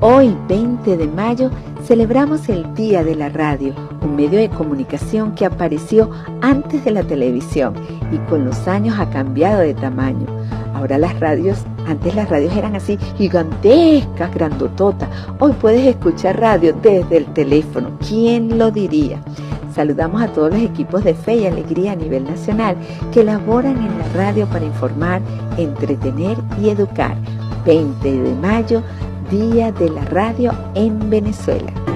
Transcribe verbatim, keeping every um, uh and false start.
Hoy, veinte de mayo, celebramos el Día de la Radio, un medio de comunicación que apareció antes de la televisión y con los años ha cambiado de tamaño. Ahora las radios, antes las radios eran así gigantescas, grandototas. Hoy puedes escuchar radio desde el teléfono. ¿Quién lo diría? Saludamos a todos los equipos de Fe y Alegría a nivel nacional que laboran en la radio para informar, entretener y educar. veinte de mayo, Día de la Radio en Venezuela.